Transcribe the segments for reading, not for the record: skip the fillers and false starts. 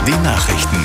den Nachrichten.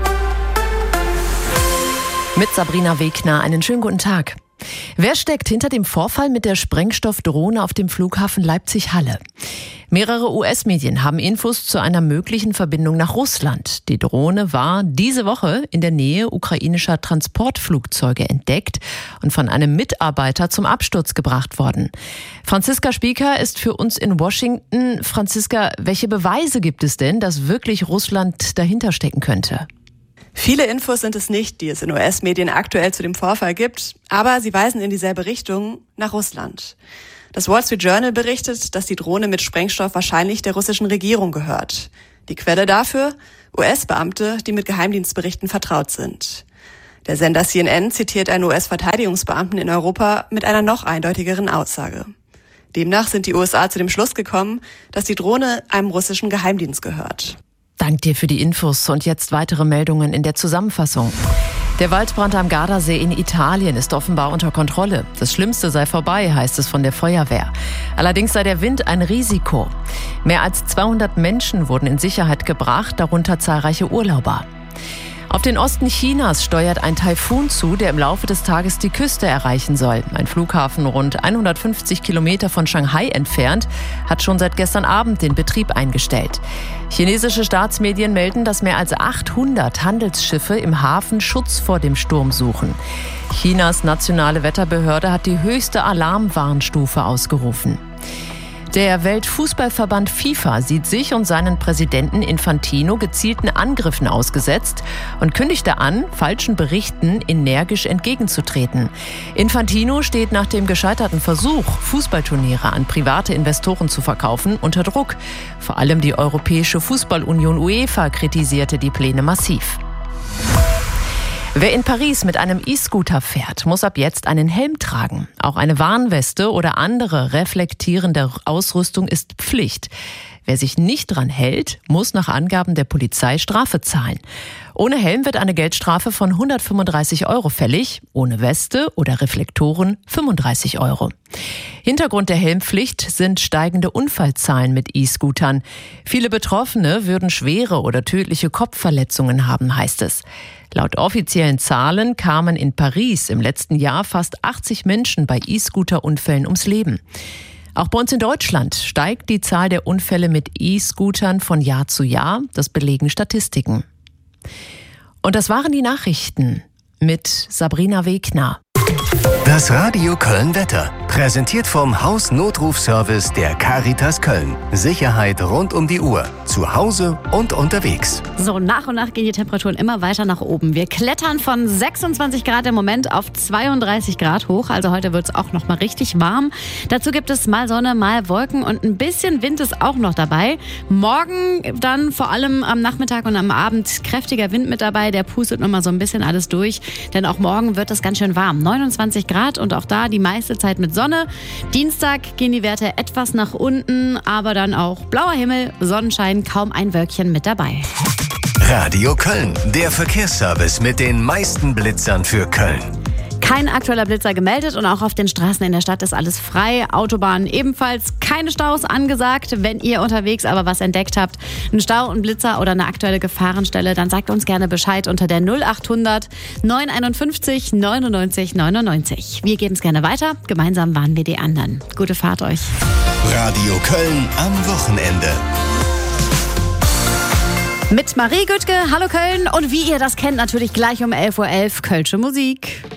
Mit Sabrina Wegner, einen schönen guten Tag. Wer steckt hinter dem Vorfall mit der Sprengstoffdrohne auf dem Flughafen Leipzig-Halle? Mehrere US-Medien haben Infos zu einer möglichen Verbindung nach Russland. Die Drohne war diese Woche in der Nähe ukrainischer Transportflugzeuge entdeckt und von einem Mitarbeiter zum Absturz gebracht worden. Franziska Spieker ist für uns in Washington. Franziska, welche Beweise gibt es denn, dass wirklich Russland dahinter stecken könnte? Viele Infos sind es nicht, die es in US-Medien aktuell zu dem Vorfall gibt, aber sie weisen in dieselbe Richtung, nach Russland. Das Wall Street Journal berichtet, dass die Drohne mit Sprengstoff wahrscheinlich der russischen Regierung gehört. Die Quelle dafür? US-Beamte, die mit Geheimdienstberichten vertraut sind. Der Sender CNN zitiert einen US-Verteidigungsbeamten in Europa mit einer noch eindeutigeren Aussage. Demnach sind die USA zu dem Schluss gekommen, dass die Drohne einem russischen Geheimdienst gehört. Dank dir für die Infos und jetzt weitere Meldungen in der Zusammenfassung. Der Waldbrand am Gardasee in Italien ist offenbar unter Kontrolle. Das Schlimmste sei vorbei, heißt es von der Feuerwehr. Allerdings sei der Wind ein Risiko. Mehr als 200 Menschen wurden in Sicherheit gebracht, darunter zahlreiche Urlauber. Auf den Osten Chinas steuert ein Taifun zu, der im Laufe des Tages die Küste erreichen soll. Ein Flughafen rund 150 Kilometer von Shanghai entfernt hat schon seit gestern Abend den Betrieb eingestellt. Chinesische Staatsmedien melden, dass mehr als 800 Handelsschiffe im Hafen Schutz vor dem Sturm suchen. Chinas nationale Wetterbehörde hat die höchste Alarmwarnstufe ausgerufen. Der Weltfußballverband FIFA sieht sich und seinen Präsidenten Infantino gezielten Angriffen ausgesetzt und kündigte an, falschen Berichten energisch entgegenzutreten. Infantino steht nach dem gescheiterten Versuch, Fußballturniere an private Investoren zu verkaufen, unter Druck. Vor allem die Europäische Fußballunion UEFA kritisierte die Pläne massiv. Wer in Paris mit einem E-Scooter fährt, muss ab jetzt einen Helm tragen. Auch eine Warnweste oder andere reflektierende Ausrüstung ist Pflicht. Wer sich nicht dran hält, muss nach Angaben der Polizei Strafe zahlen. Ohne Helm wird eine Geldstrafe von 135 € fällig, ohne Weste oder Reflektoren 35 €. Hintergrund der Helmpflicht sind steigende Unfallzahlen mit E-Scootern. Viele Betroffene würden schwere oder tödliche Kopfverletzungen haben, heißt es. Laut offiziellen Zahlen kamen in Paris im letzten Jahr fast 80 Menschen bei E-Scooter-Unfällen ums Leben. Auch bei uns in Deutschland steigt die Zahl der Unfälle mit E-Scootern von Jahr zu Jahr. Das belegen Statistiken. Und das waren die Nachrichten mit Sabrina Wegner. Das Radio Köln-Wetter, präsentiert vom Hausnotrufservice der Caritas Köln. Sicherheit rund um die Uhr, zu Hause und unterwegs. So, nach und nach gehen die Temperaturen immer weiter nach oben. Wir klettern von 26 Grad im Moment auf 32 Grad hoch. Also heute wird es auch noch mal richtig warm. Dazu gibt es mal Sonne, mal Wolken und ein bisschen Wind ist auch noch dabei. Morgen dann vor allem am Nachmittag und am Abend kräftiger Wind mit dabei. Der pustet noch mal so ein bisschen alles durch. Denn auch morgen wird es ganz schön warm. 29 Grad und auch da die meiste Zeit mit Sonne. Dienstag gehen die Werte etwas nach unten, aber dann auch blauer Himmel, Sonnenschein, kaum ein Wölkchen mit dabei. Radio Köln, der Verkehrsservice mit den meisten Blitzern für Köln. Kein aktueller Blitzer gemeldet und auch auf den Straßen in der Stadt ist alles frei. Autobahnen ebenfalls, keine Staus angesagt. Wenn ihr unterwegs aber was entdeckt habt, einen Stau, einen Blitzer oder eine aktuelle Gefahrenstelle, dann sagt uns gerne Bescheid unter der 0800 951 99 99. Wir geben es gerne weiter. Gemeinsam warnen wir die anderen. Gute Fahrt euch. Radio Köln am Wochenende. Mit Marie Güttke, hallo Köln und wie ihr das kennt, natürlich gleich um 11:11 Uhr Kölsche Musik.